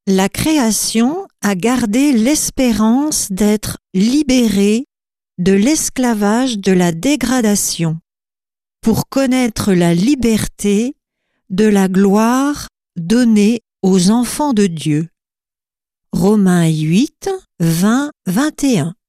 La création a gardé l'espérance d'être libérée de l'esclavage de la dégradation, pour connaître la liberté de la gloire donnée aux enfants de Dieu. Romains 8, 20, 21.